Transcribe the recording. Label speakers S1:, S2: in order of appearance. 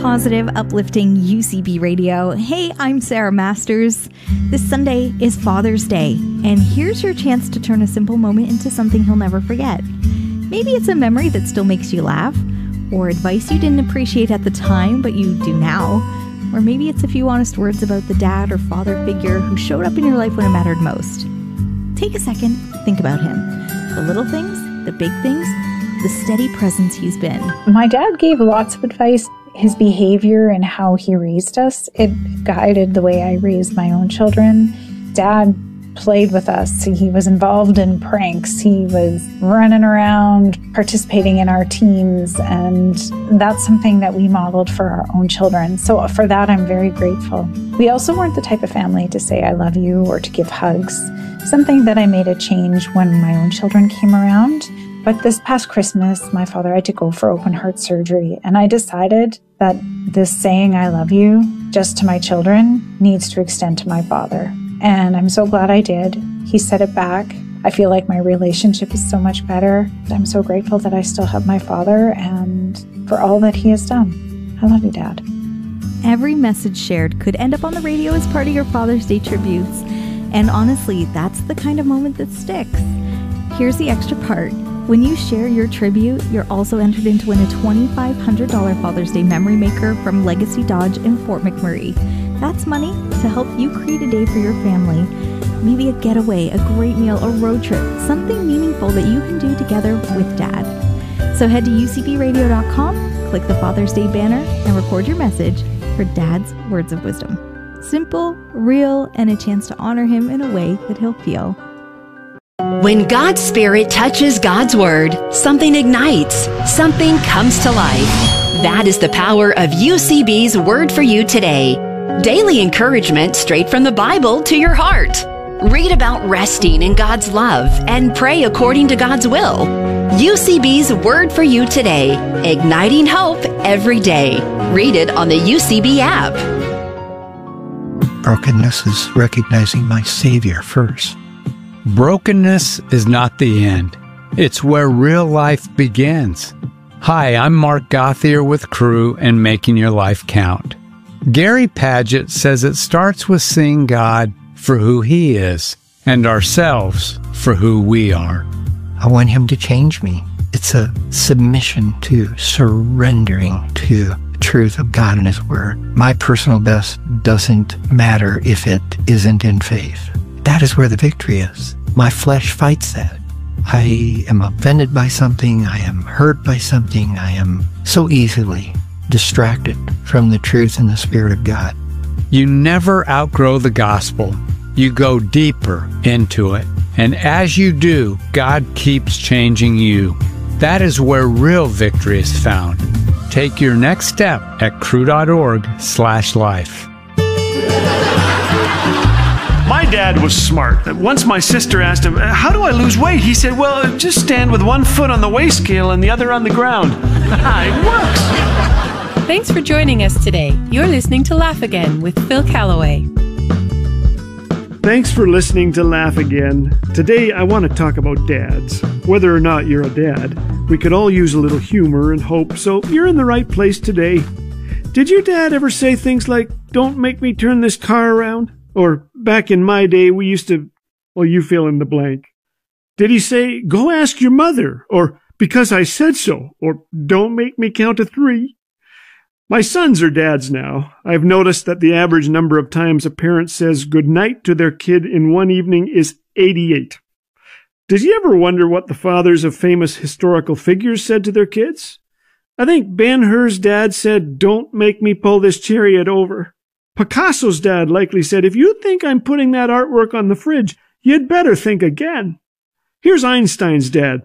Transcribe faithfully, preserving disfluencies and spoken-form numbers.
S1: positive, uplifting U C B Radio. Hey, I'm Sarah Masters. This Sunday is Father's Day, and here's your chance to turn a simple moment into something he'll never forget. Maybe it's a memory that still makes you laugh, or advice you didn't appreciate at the time, but you do now. Or maybe it's a few honest words about the dad or father figure who showed up in your life when it mattered most. Take a second, think about him. The little things, the big things, the steady presence he's been.
S2: My dad gave lots of advice. His behavior and how he raised us, it guided the way I raised my own children. Dad played with us. He was involved in pranks. He was running around, participating in our teams, and that's something that we modeled for our own children. So for that, I'm very grateful. We also weren't the type of family to say I love you or to give hugs, something that I made a change when my own children came around. But this past Christmas, my father had to go for open heart surgery, and I decided that this saying I love you just to my children needs to extend to my father. And I'm so glad I did. He said it back. I feel like my relationship is so much better. I'm so grateful that I still have my father and for all that he has done. I love you, Dad.
S1: Every message shared could end up on the radio as part of your Father's Day tributes. And honestly, that's the kind of moment that sticks. Here's the extra part. When you share your tribute, you're also entered in to win a twenty-five hundred dollars Father's Day memory maker from Legacy Dodge in Fort McMurray. That's money to help you create a day for your family. Maybe a getaway, a great meal, a road trip, something meaningful that you can do together with Dad. So head to U C B radio dot com, click the Father's Day banner, and record your message for Dad's words of wisdom. Simple, real, and a chance to honor him in a way that he'll feel.
S3: When God's Spirit touches God's Word, something ignites, something comes to life. That is the power of U C B's Word for You Today. Daily encouragement straight from the Bible to your heart. Read about resting in God's love and pray according to God's will. U C B's Word for You Today, igniting hope every day. Read it on the U C B app.
S4: Brokenness is recognizing my Savior first.
S5: Brokenness is not the end. It's where real life begins. Hi, I'm Mark Gothier with Crew and Making Your Life Count. Gary Paget says it starts with seeing God for who He is and ourselves for who we are.
S4: I want Him to change me. It's a submission to surrendering to the truth of God and His Word. My personal best doesn't matter if it isn't in faith. That is where the victory is. My flesh fights that. I am offended by something. I am hurt by something. I am so easily distracted from the truth and the Spirit of God.
S5: You never outgrow the gospel. You go deeper into it. And as you do, God keeps changing you. That is where real victory is found. Take your next step at crew.org slash life.
S6: My dad was smart. Once my sister asked him, how do I lose weight? He said, well, just stand with one foot on the weigh scale and the other on the ground. It works.
S7: Thanks for joining us today. You're listening to Laugh Again with Phil Callaway.
S6: Thanks for listening to Laugh Again. Today I want to talk about dads. Whether or not you're a dad, we could all use a little humor and hope, so you're in the right place today. Did your dad ever say things like, don't make me turn this car around? Or, back in my day, we used to, well, you fill in the blank. Did he say, go ask your mother? Or, because I said so? Or, don't make me count to three? My sons are dads now. I've noticed that the average number of times a parent says goodnight to their kid in one evening is eighty-eight. Did you ever wonder what the fathers of famous historical figures said to their kids? I think Ben-Hur's dad said, don't make me pull this chariot over. Picasso's dad likely said, if you think I'm putting that artwork on the fridge, you'd better think again. Here's Einstein's dad.